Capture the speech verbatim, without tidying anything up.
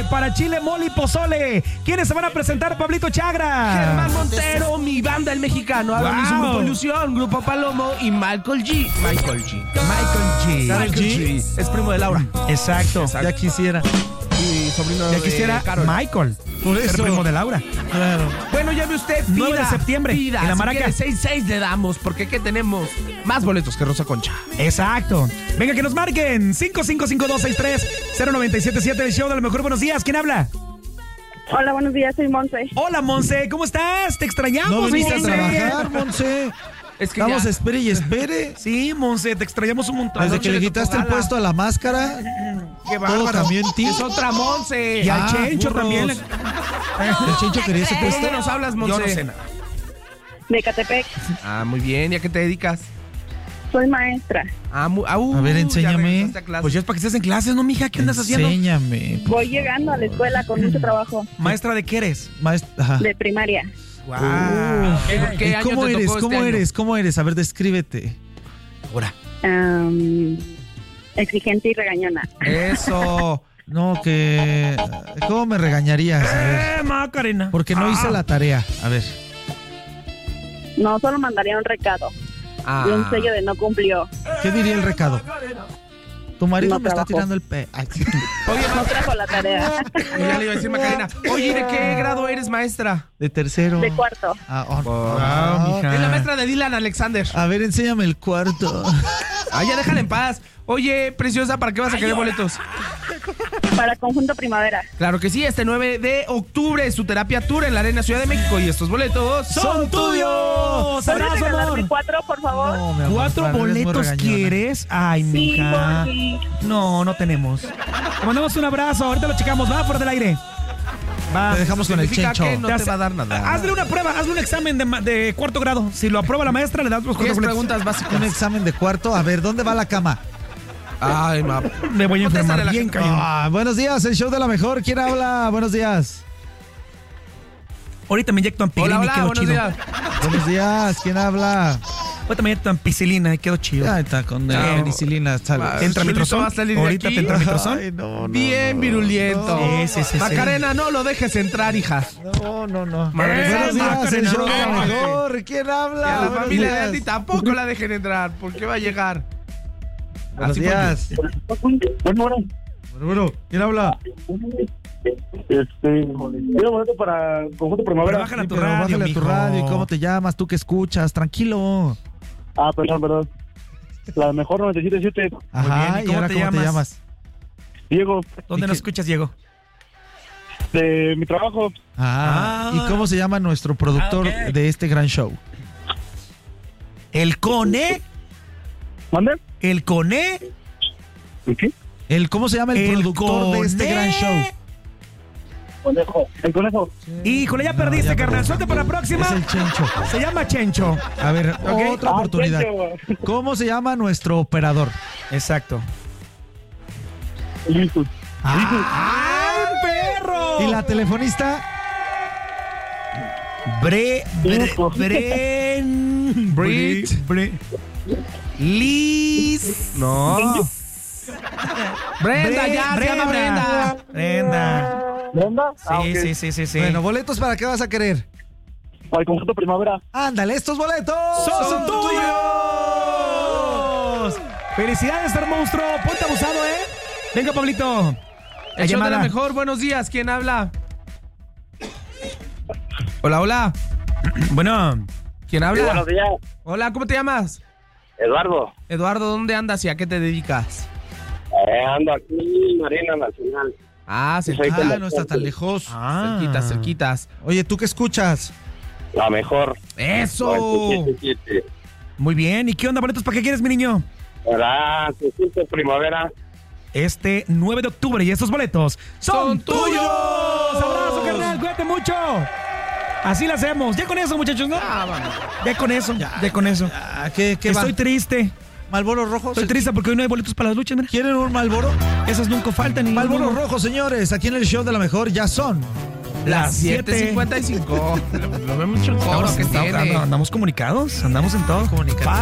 para chile, mole y pozole. ¿Quiénes se van a presentar, Pablito Chagra? Germán Montero, mi banda El Mexicano, Adonis Wow. Polución, Grupo Palomo y Michael G. Michael G. Michael G. Michael G. Es primo de Laura. Exacto. Ya quisiera. Y sobrino Ya de quisiera Carol. Michael. Por El eso. primo de Laura. Claro. Bueno, ya ve usted, pida, nueve de septiembre, pida, en la si Maraca. quiere seis seis le damos, porque aquí tenemos más boletos que Rosa Concha. Exacto. Venga, que nos marquen. cinco cinco cinco dos seis tres cero nueve siete siete, el show de lo mejor. Buenos días. ¿Quién habla? Hola, buenos días, soy Monse. Hola, Monse. ¿Cómo estás? Te extrañamos, No viniste a Monse. trabajar, Monse. Es que Vamos, ya- espere y espere. Sí, Monse, te extrañamos un montón. Desde que le le quitaste tocó el gala. puesto a la máscara, Qué todo bárbaro. cambió en ti. Es otra Monse. Y al Ah, Chencho burros. también. El Chencho quería ese ¿De puesto. dónde nos hablas, Monse? Yo no sé nada. De Catepec, Ah, muy bien. ¿Y a qué te dedicas? soy maestra. Ah, mu- ah, uh, A ver, ya enséñame. regresaste a clase. Pues ya es para que estés en clases, ¿no, mija? ¿Qué andas haciendo? Enséñame. Voy llegando a la escuela con mucho trabajo Maestra, ¿de qué eres? Maestra. Ajá. de primaria. Wow. ¿Qué- qué ¿Y año cómo te eres? tocó este ¿Cómo año? eres? ¿Cómo eres? A ver, descríbete. Ahora. Am, exigente y regañona. Eso. No, que... ¿Cómo me regañarías? A ver. Eh, Macarena. Porque no hice la tarea. A ver. No, solo mandaría un recado Ah. y un sello de no cumplió. ¿Qué diría el recado? Tu marido No me está trabajó. tirando el pe... Ay, sí. Oye, No trajo la tarea. ya le iba a decir Macarena. Oye, ¿de qué grado eres maestra? De tercero. De cuarto. Ah, oh, Ah, mija. Es la maestra de Dylan Alexander. A ver, enséñame el cuarto. Ah, ya déjala en paz. Oye, preciosa, ¿para qué vas a querer boletos? Para Conjunto Primavera. Claro que sí, este nueve de octubre, su terapia tour en la Arena Ciudad de México. Y estos boletos ¡Son tuyos! ¿Puedes ¡Abrazo, regalarme amor! cuatro, por favor? No, mi amor, ¿Cuatro Fran, eres muy boletos regañona. quieres? Ay, Sí, mija. por sí. No, no tenemos. Te mandamos un abrazo. Ahorita lo checamos. Va, fuera del aire. Va. Te dejamos con el Significa Chencho. que no te va a dar nada. Hazle una prueba, hazle un examen de, ma- de cuarto grado. Si lo aprueba la maestra, le das los cuatro Diez boletos. preguntas Un básicas. examen de cuarto. A ver, ¿dónde va la cama? Ay, ma. Me voy a Contéstale a enfermar la bien, gente. cañón. Ah, buenos días, el show de la mejor. ¿Quién habla? Buenos días. Ahorita me inyecto ampicilina Hola, y hola, quedo buenos chido. días. Buenos días, ¿quién habla? Ahorita me inyecto ampicilina y quedo chido. Ahí está, con Ah, penicilina. sale. ah, ¿Te entra Chulito mitrozón? va a salir de Ahorita aquí. te entra mitrozón. Ay, no, no, Bien no, virulento. Sí, sí, sí, sí. Macarena, no lo dejes entrar, hija. No, no, no. Madre Buenos santa, días, el Macarena, show de la no. mejor. ¿Quién Y habla? a la Buenos familia de días. Andy tampoco la dejen entrar, porque va a llegar. Buenos Así días. Bueno, Bueno, bueno, ¿quién habla? este, quiero boleto para Conjunto Pero Primavera. bájala a tu Pero radio, bájale a tu mijo. radio. ¿Y cómo te llamas? ¿Tú qué escuchas? Tranquilo. Ah, perdón, perdón. La mejor noventa y siete punto siete. Ajá, bien. ¿Y ¿y cómo ahora te cómo te llamas? llamas? Diego, ¿Dónde ¿Y nos qué? escuchas, Diego? de mi trabajo. Ah, Ah. ¿y cómo se llama nuestro productor Ah, ok. de este gran show? ¿El Cone? ¿Mande? ¿El Cone? ¿Y qué? El, ¿Cómo se llama el, El productor de este Cone. gran show? Conejo. El conejo. Híjole, ya perdiste, ya carnal. perdí. Suerte para la próxima. Es el Chencho. Se llama Chencho. A ver, Ok. otra Ah, oportunidad. Chencho. ¿Cómo se llama nuestro operador? Exacto. Listo. ¡Ay, perro! ¿Y la telefonista? Bre... Bre... Cinco. Bren... Brit. Bre... Liz... No. Brenda, Bre- ya, se llama Brenda. Brenda. ¿Brenda? Sí, Ah, ok. sí, sí, sí, sí. Bueno, ¿boletos para qué vas a querer? Para el Conjunto Primavera. Ándale, estos boletos ¡Son tuyos! ¡Felicidades, ser monstruo! Ponte abusado, ¿eh? Venga, Pablito. La El show de llamada. la mejor, buenos días, ¿quién habla? Hola, hola. Bueno, ¿Quién habla? Sí, buenos días. Hola, ¿cómo te llamas? Eduardo. Eduardo, ¿dónde andas y a qué te dedicas? Eh, ando aquí en Arena Nacional. Ah, Soy cerquita, Ah, no está tan lejos. Ah. cerquitas, cerquitas. Oye, ¿tú qué escuchas? La mejor. ¡Eso! noventa y siete punto siete. muy bien. ¿Y qué onda, boletos? ¿Para qué quieres, mi niño? Para Conjunto Primavera. Este nueve de octubre y estos boletos son, ¡Son tuyos. tuyos! ¡Abrazo, carnal! ¡Cuídate mucho! Así lo hacemos. Ya con eso, muchachos, ¿no? Ya con eso, ya, con eso. Ah, ¿Qué, qué va? Estoy triste. ¿Malboros rojos? Estoy triste porque hoy no hay boletos para las luchas, mira. ¿Quieren un Malboro? Esas nunca faltan. y- Malboros rojos, señores. Aquí en el show de la mejor ya son. Las siete. siete cincuenta y cinco. Lo, lo ve mucho el coro Estamos, que estamos- tiene. andamos comunicados, andamos en todo. Comunicados.